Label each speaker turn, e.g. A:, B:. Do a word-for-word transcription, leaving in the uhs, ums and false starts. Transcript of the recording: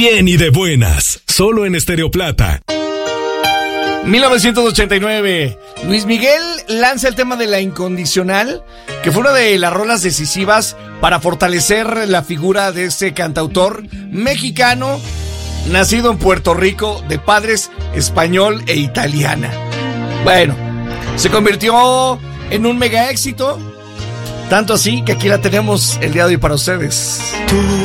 A: Bien y de buenas, solo en Estéreo Plata.
B: mil novecientos ochenta y nueve, Luis Miguel lanza el tema de La Incondicional, que fue una de las rolas decisivas para fortalecer la figura de ese cantautor mexicano, nacido en Puerto Rico, de padres español e italiana. Bueno, se convirtió en un mega éxito, tanto así que aquí la tenemos el día de hoy para ustedes.